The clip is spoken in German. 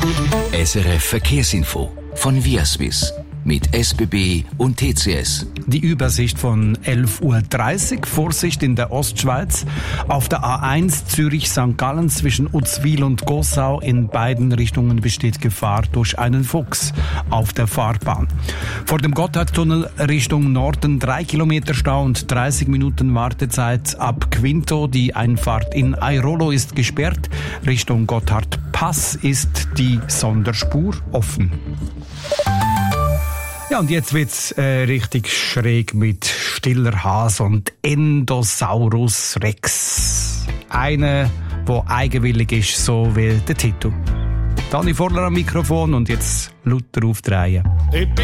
SRF Verkehrsinfo von Viaswiss mit SBB und TCS. Die Übersicht von 11.30 Uhr. Vorsicht in der Ostschweiz. Auf der A1 Zürich-St. Gallen zwischen Uzwil und Gossau in beiden Richtungen besteht Gefahr durch einen Fuchs auf der Fahrbahn. Vor dem Gotthardtunnel Richtung Norden 3 Kilometer Stau und 30 Minuten Wartezeit ab Quinto. Die Einfahrt in Airolo ist gesperrt. Richtung Gotthardpass ist die Sonderspur offen. Ja, und jetzt wird's richtig schräg mit Stiller Hase und Endosaurus Rex. Einer, der eigenwillig ist, so wie der Titel. Dani Vorler am Mikrofon und jetzt lauter aufdrehen.